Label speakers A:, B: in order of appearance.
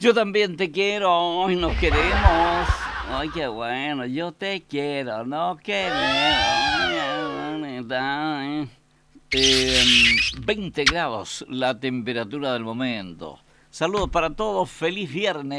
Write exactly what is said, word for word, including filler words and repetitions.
A: Yo también te quiero y nos queremos. Ay, qué bueno. Yo te quiero, no queremos. Eh, veinte grados la temperatura del momento. Saludos para todos. Feliz viernes.